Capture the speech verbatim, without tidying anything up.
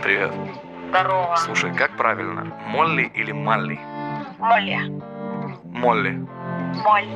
Привет. Здорово. Слушай, как правильно? Молли или Малли? Молли. Молли. Молли.